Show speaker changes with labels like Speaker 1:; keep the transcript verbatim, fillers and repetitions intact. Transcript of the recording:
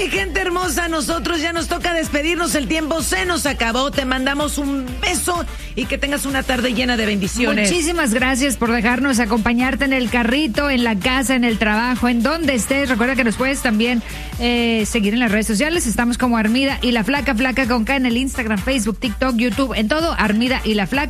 Speaker 1: mi gente hermosa, nosotros ya nos toca despedirnos, el tiempo se nos acabó, te mandamos un beso y que tengas una tarde llena de bendiciones.
Speaker 2: Muchísimas gracias por dejarnos acompañarte en el carrito, en la casa, en el trabajo, en donde estés. Recuerda que nos puedes también eh, seguir en las redes sociales, estamos como Armida y la Flaca, Flaca con K en el Instagram, Facebook, TikTok, YouTube, en todo, Armida y la Flaca.